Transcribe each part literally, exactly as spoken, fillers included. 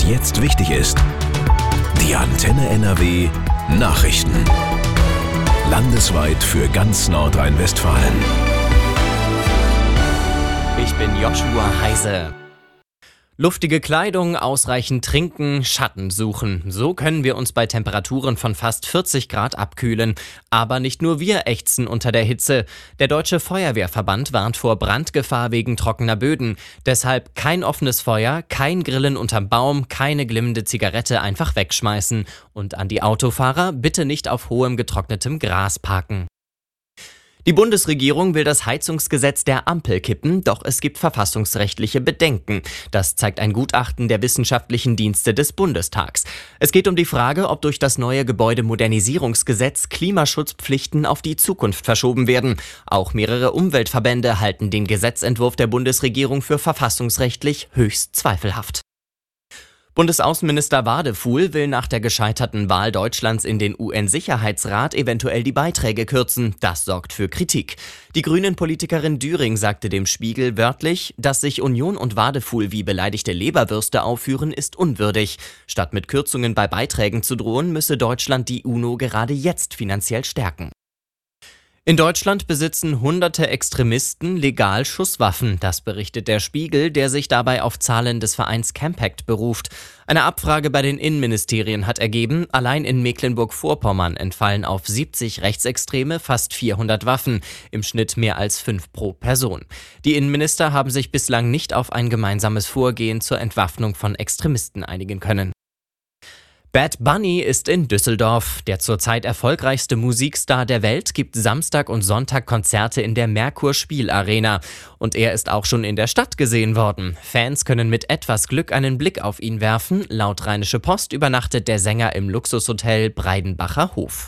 was jetzt wichtig ist. Die Antenne N R W Nachrichten. Landesweit für ganz Nordrhein-Westfalen. Ich bin Joshua Heise. Luftige Kleidung, ausreichend trinken, Schatten suchen. So können wir uns bei Temperaturen von fast vierzig Grad abkühlen. Aber nicht nur wir ächzen unter der Hitze. Der Deutsche Feuerwehrverband warnt vor Brandgefahr wegen trockener Böden. Deshalb kein offenes Feuer, kein Grillen unterm Baum, keine glimmende Zigarette einfach wegschmeißen. Und an die Autofahrer, bitte nicht auf hohem getrocknetem Gras parken. Die Bundesregierung will das Heizungsgesetz der Ampel kippen, doch es gibt verfassungsrechtliche Bedenken. Das zeigt ein Gutachten der wissenschaftlichen Dienste des Bundestags. Es geht um die Frage, ob durch das neue Gebäudemodernisierungsgesetz Klimaschutzpflichten auf die Zukunft verschoben werden. Auch mehrere Umweltverbände halten den Gesetzentwurf der Bundesregierung für verfassungsrechtlich höchst zweifelhaft. Bundesaußenminister Wadefuhl will nach der gescheiterten Wahl Deutschlands in den U N-Sicherheitsrat eventuell die Beiträge kürzen. Das sorgt für Kritik. Die Grünen-Politikerin Düring sagte dem Spiegel wörtlich, dass sich Union und Wadefuhl wie beleidigte Leberwürste aufführen, ist unwürdig. Statt mit Kürzungen bei Beiträgen zu drohen, müsse Deutschland die UNO gerade jetzt finanziell stärken. In Deutschland besitzen hunderte Extremisten legal Schusswaffen. Das berichtet der Spiegel, der sich dabei auf Zahlen des Vereins Campact beruft. Eine Abfrage bei den Innenministerien hat ergeben, allein in Mecklenburg-Vorpommern entfallen auf siebzig Rechtsextreme fast vierhundert Waffen, im Schnitt mehr als fünf pro Person. Die Innenminister haben sich bislang nicht auf ein gemeinsames Vorgehen zur Entwaffnung von Extremisten einigen können. Bad Bunny ist in Düsseldorf. Der zurzeit erfolgreichste Musikstar der Welt gibt Samstag und Sonntag Konzerte in der Merkur Spielarena. Und er ist auch schon in der Stadt gesehen worden. Fans können mit etwas Glück einen Blick auf ihn werfen. Laut Rheinische Post übernachtet der Sänger im Luxushotel Breidenbacher Hof.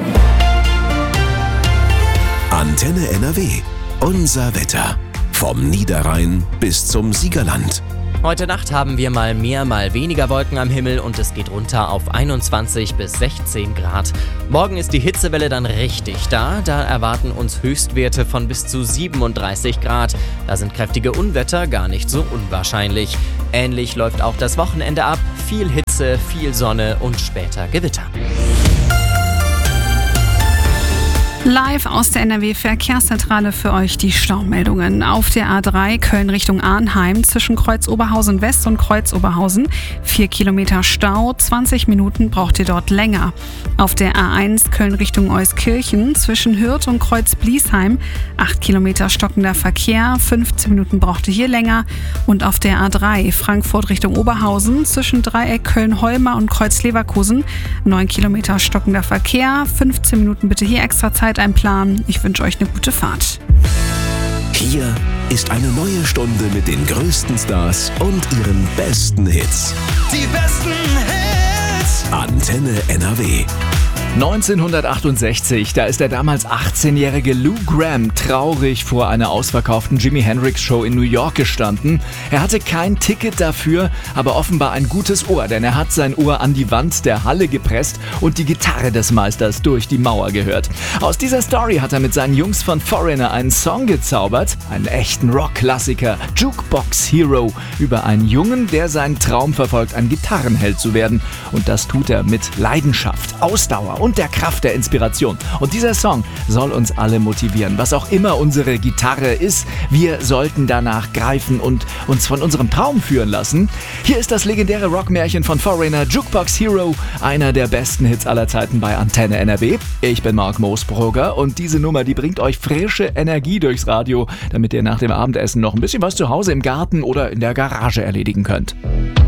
Antenne N R W. Unser Wetter. Vom Niederrhein bis zum Siegerland. Heute Nacht haben wir mal mehr, mal weniger Wolken am Himmel und es geht runter auf einundzwanzig bis sechzehn Grad. Morgen ist die Hitzewelle dann richtig da. Da erwarten uns Höchstwerte von bis zu siebenunddreißig Grad. Da sind kräftige Unwetter gar nicht so unwahrscheinlich. Ähnlich läuft auch das Wochenende ab. Viel Hitze, viel Sonne und später Gewitter. Live aus der N R W-Verkehrszentrale für euch die Staumeldungen. Auf der A drei Köln Richtung Arnheim zwischen Kreuz Oberhausen West und Kreuz Oberhausen. Vier Kilometer Stau, zwanzig Minuten braucht ihr dort länger. Auf der A eins Köln Richtung Euskirchen zwischen Hürth und Kreuz Bliesheim. Acht Kilometer stockender Verkehr, fünfzehn Minuten braucht ihr hier länger. Und auf der A drei Frankfurt Richtung Oberhausen zwischen Dreieck Köln-Holmer und Kreuz Leverkusen. Neun Kilometer stockender Verkehr, fünfzehn Minuten bitte hier extra Zeit einplanen. Ich wünsche euch eine gute Fahrt. Hier ist eine neue Stunde mit den größten Stars und ihren besten Hits. Die besten Hits. Antenne N R W. neunzehnhundertachtundsechzig, da ist der damals achtzehnjährige Lou Gramm traurig vor einer ausverkauften Jimi Hendrix Show in New York gestanden. Er hatte kein Ticket dafür, aber offenbar ein gutes Ohr, denn er hat sein Ohr an die Wand der Halle gepresst und die Gitarre des Meisters durch die Mauer gehört. Aus dieser Story hat er mit seinen Jungs von Foreigner einen Song gezaubert, einen echten Rock-Klassiker, Jukebox Hero, über einen Jungen, der seinen Traum verfolgt, ein Gitarrenheld zu werden. Und das tut er mit Leidenschaft, Ausdauer und der Kraft der Inspiration. Und dieser Song soll uns alle motivieren. Was auch immer unsere Gitarre ist, wir sollten danach greifen und uns von unserem Traum führen lassen. Hier ist das legendäre Rockmärchen von Foreigner, Jukebox Hero, einer der besten Hits aller Zeiten bei Antenne N R W. Ich bin Marc Moosbrugger und diese Nummer, die bringt euch frische Energie durchs Radio, damit ihr nach dem Abendessen noch ein bisschen was zu Hause im Garten oder in der Garage erledigen könnt.